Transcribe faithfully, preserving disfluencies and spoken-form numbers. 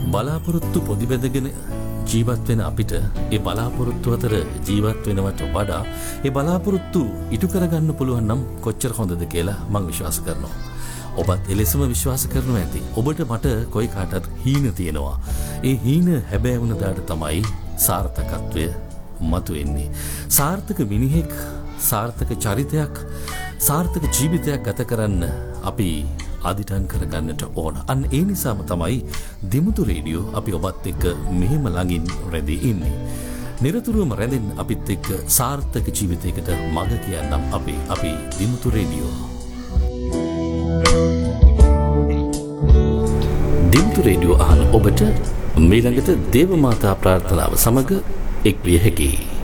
බලාපොරොත්තු පොදි බැඳගෙන ජීවත් වෙන අපිට ඒ බලාපොරොත්තු අතර ජීවත් වෙනවට වඩා ඒ බලාපොරොත්තු ඉටු කරගන්න පුළුවන් නම් කොච්චර හොඳද කියලා මම විශ්වාස කරනවා. ඔබත් එලෙසම විශ්වාස කරනවා ඇති. ඔබට මට කොයි කාටත් හීන තියෙනවා. ඒ හීන හැබෑ වුණ දාට තමයි සාර්ථකත්වය මතුවෙන්නේ. සාර්ථක මිනිහෙක්, සාර්ථක චරිතයක්, සාර්ථක ජීවිතයක් ගත කරන්න අපි අදිටන් කරගන්නට ඕන. අන්න ඒ නිසාම තමයි දිමුතු රේඩියෝ අපි ඔබත් එක්ක මෙහෙම ළඟින් රැඳී ඉන්නේ. නිරතුරුවම රැඳෙන්න අපිත් එක්ක සාර්ථක ජීවිතයකට මඟ කියන්නම් අපි අපි දිමුතු රේඩියෝ. දිමුතු රේඩියෝ අහන ඔබට මීළඟට දේව මාතා ප්‍රාර්ථනාව සමග එක් විය හැකියි.